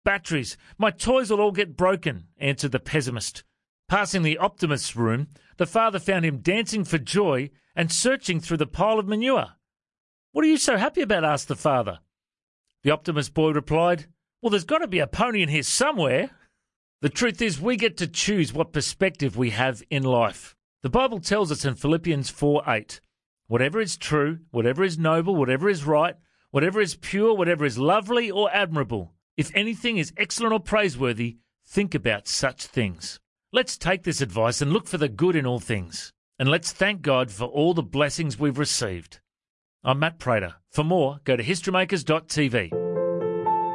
batteries. My toys will all get broken, answered the pessimist. Passing the optimist's room, the father found him dancing for joy and searching through the pile of manure. What are you so happy about? Asked the father. The optimist boy replied, Well, there's got to be a pony in here somewhere. The truth is, we get to choose what perspective we have in life. The Bible tells us in Philippians 4:8, whatever is true, whatever is noble, whatever is right, whatever is pure, whatever is lovely or admirable, if anything is excellent or praiseworthy, think about such things. Let's take this advice and look for the good in all things. And let's thank God for all the blessings we've received. I'm Matt Prater. For more, go to historymakers.tv.